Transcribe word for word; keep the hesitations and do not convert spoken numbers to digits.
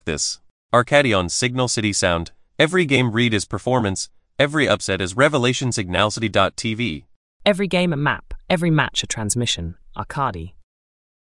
This. Arcadion Signal City Sound. Every game read is performance, every upset is revelation. Signal City dot T V. Every game a map, every match a transmission. Arcadi.